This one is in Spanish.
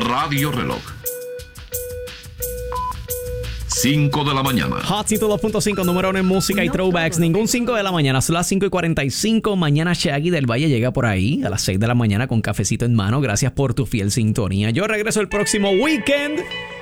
Radio Reloj. 5 de la mañana. Hot 102.5, número 1 en música y throwbacks. Ningún 5 de la mañana, son las 5:45. Mañana Shaggy del Valle llega por ahí a las 6 de la mañana con cafecito en mano. Gracias por tu fiel sintonía. Yo regreso el próximo weekend.